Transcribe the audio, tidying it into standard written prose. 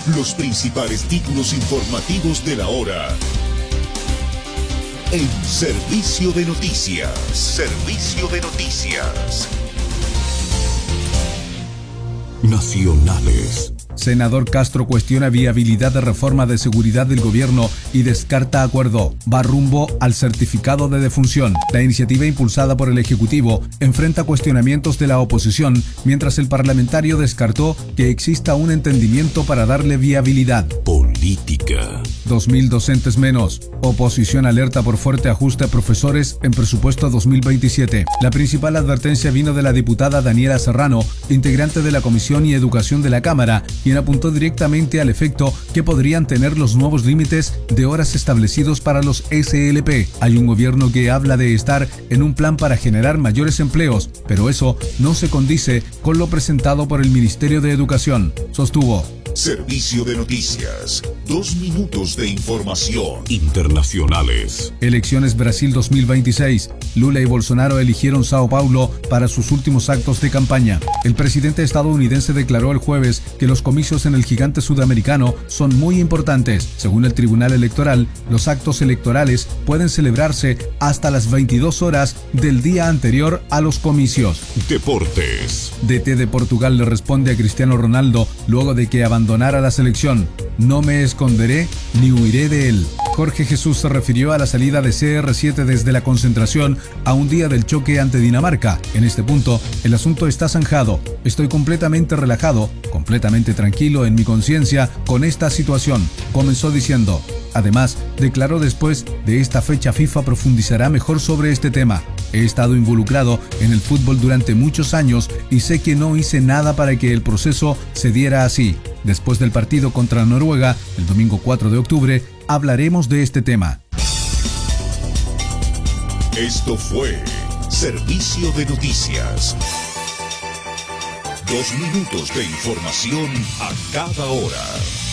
Los principales títulos informativos de la hora. En Servicio de Noticias. Servicio de Noticias. Nacionales. Senador Castro cuestiona viabilidad de reforma de seguridad del gobierno y descarta acuerdo. Va rumbo al certificado de defunción. La iniciativa impulsada por el Ejecutivo enfrenta cuestionamientos de la oposición, mientras el parlamentario descartó que exista un entendimiento para darle viabilidad. Política. 2.000 docentes menos. Oposición alerta por fuerte ajuste a profesores en presupuesto 2027. La principal advertencia vino de la diputada Daniela Serrano, integrante de la Comisión y Educación de la Cámara, quien apuntó directamente al efecto que podrían tener los nuevos límites de horas establecidos para los SLP. Hay un gobierno que habla de estar en un plan para generar mayores empleos, pero eso no se condice con lo presentado por el Ministerio de Educación, sostuvo. Servicio de Noticias. 2 minutos de información. Internacionales. Elecciones Brasil 2026. Lula y Bolsonaro eligieron Sao Paulo para sus últimos actos de campaña. El presidente estadounidense declaró el jueves que los comicios en el gigante sudamericano son muy importantes. Según el Tribunal Electoral, los actos electorales pueden celebrarse hasta las 22 horas del día anterior a los comicios. Deportes. DT de Portugal le responde a Cristiano Ronaldo luego de que abandonara la selección. No me esconderé ni huiré de él. Jorge Jesús se refirió a la salida de CR7 desde la concentración a un día del choque ante Dinamarca. En este punto, el asunto está zanjado. Estoy completamente relajado, completamente tranquilo en mi conciencia con esta situación, comenzó diciendo. Además, declaró después de esta fecha FIFA profundizará mejor sobre este tema. He estado involucrado en el fútbol durante muchos años y sé que no hice nada para que el proceso se diera así. Después del partido contra Noruega, el domingo 4 de octubre, hablaremos de este tema. Esto fue Servicio de Noticias. 2 minutos de información a cada hora.